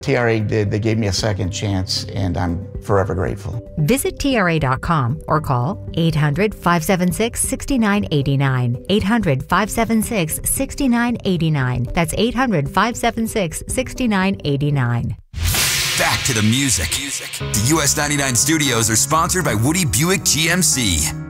TRA did. They gave me a second chance, and I'm forever grateful. Visit TRA.com or call 800-576-6989. 800-576-6989. That's 800-576-6989. Back to the music. The US 99 studios are sponsored by Woody Buick GMC.